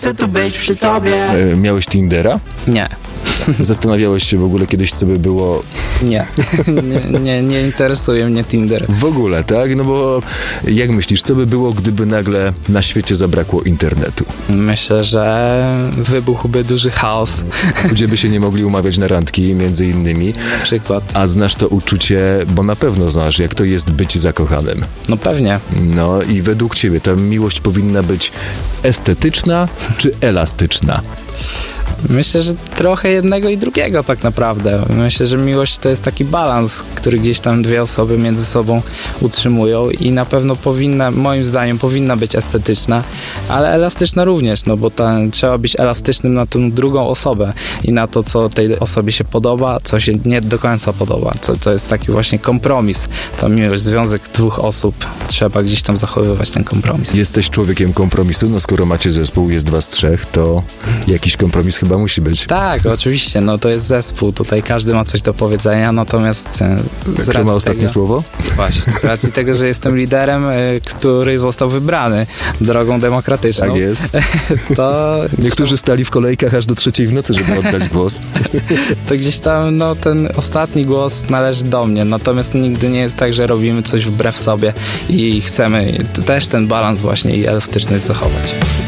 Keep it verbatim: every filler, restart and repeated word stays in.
Chcę tu być przy tobie. E, miałeś Tindera? Nie. Zastanawiałeś się w ogóle kiedyś, co by było... Nie. nie, nie, nie interesuje mnie Tinder. W ogóle, tak? No bo jak myślisz, co by było, gdyby nagle na świecie zabrakło internetu? Myślę, że wybuchłby duży chaos. Ludzie by się nie mogli umawiać na randki, między innymi. Na przykład. A znasz to uczucie, bo na pewno znasz, jak to jest być zakochanym. No pewnie. No i według ciebie ta miłość powinna być estetyczna czy elastyczna? Myślę, że trochę jednego i drugiego tak naprawdę. Myślę, że miłość to jest taki balans, który gdzieś tam dwie osoby między sobą utrzymują i na pewno powinna, moim zdaniem, powinna być estetyczna, ale elastyczna również, no bo ta, trzeba być elastycznym na tą drugą osobę i na to, co tej osobie się podoba, co się nie do końca podoba. Co, to jest taki właśnie kompromis. To miłość, związek dwóch osób, trzeba gdzieś tam zachowywać ten kompromis. Jesteś człowiekiem kompromisu, no skoro macie zespół, jest was trzech, to jakiś kompromis chyba musi być. Tak, oczywiście, no to jest zespół, tutaj każdy ma coś do powiedzenia, natomiast z Kto ma ostatnie tego, słowo? Właśnie, z racji tego, że jestem liderem, który został wybrany drogą demokratyczną. Tak jest. To niektórzy stali w kolejkach aż do trzeciej w nocy, żeby oddać głos. To gdzieś tam, no ten ostatni głos należy do mnie, natomiast nigdy nie jest tak, że robimy coś wbrew sobie i chcemy też ten balans właśnie i elastyczność zachować.